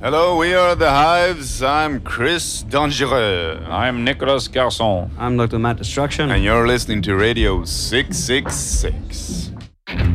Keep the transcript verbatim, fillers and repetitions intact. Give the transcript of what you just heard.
Hello, we are the Hives. I'm Chris Dangereux. I'm Nicolas Garçon. I'm Doctor Matt Destruction. And you're listening to Radio six six six.